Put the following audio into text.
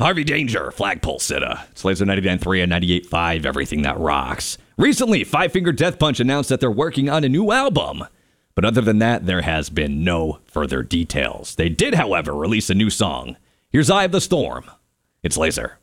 Harvey Danger, Flagpole Sitta. It's Laser 99.3 and 98.5, everything that rocks. Recently, Five Finger Death Punch announced that they're working on a new album. But other than that, there has been no further details. They did, however, release a new song. Here's Eye of the Storm. It's Laser.